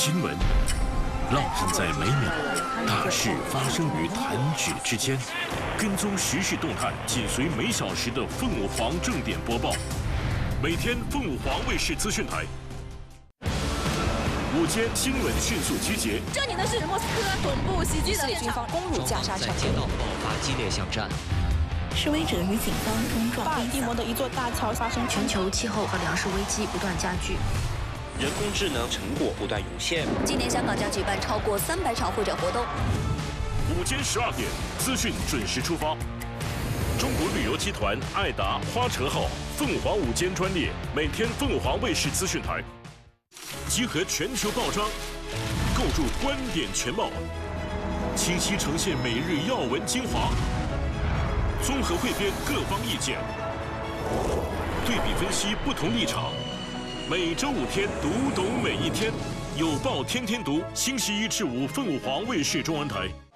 新闻，浪漫在每秒，大事发生于弹指之间。跟踪时事动态，紧随每小时的凤凰正点播报。每天凤凰卫视资讯台。午间新闻迅速集结。 这里呢是莫斯科总部袭击的军方攻入加沙城， 在街道爆发激烈巷战。 示威者与警方冲撞。 巴尔的摩的一座大桥发生全球气候和粮食危机不断加剧。 人工智能成果不断涌现。 今年香港将举办超过300场会展活动。 午间12点，资讯准时出发。中国旅游集团爱达花车号凤凰午间专列，每天凤凰卫视资讯台，集合全球报章，构筑观点全貌，清晰呈现每日要闻精华，综合汇编各方意见，对比分析不同立场。每周5天，读懂每一天，有报天天读，星期1至5凤凰卫视中文台。